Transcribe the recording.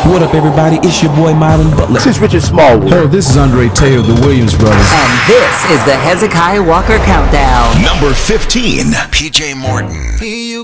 What up, everybody? It's your boy Marvin Butler. This is Richard Smallwood. Hello, this is Andre Tay of the Williams Brothers. And this is the Hezekiah Walker Countdown. Number 15, PJ Morton.